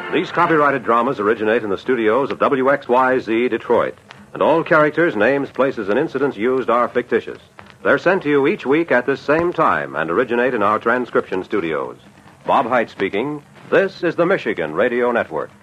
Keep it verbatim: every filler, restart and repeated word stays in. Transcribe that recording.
These copyrighted dramas originate in the studios of W X Y Z Detroit, and all characters, names, places, and incidents used are fictitious. They're sent to you each week at this same time and originate in our transcription studios. Bob Hite speaking. This is the Michigan Radio Network.